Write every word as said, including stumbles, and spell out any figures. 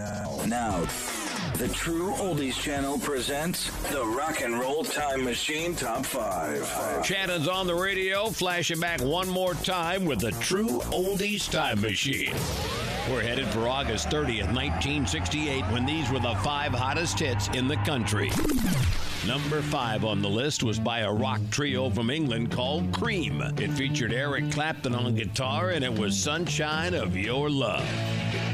Now, the True Oldies Channel presents the Rock and Roll Time Machine Top five. Shannon's on the radio, flashing back one more time with the True Oldies Time Machine. We're headed for August thirtieth, nineteen sixty-eight, when these were the five hottest hits in the country. Number five on the list was by a rock trio from England called Cream. It featured Eric Clapton on guitar, and it was Sunshine of Your Love.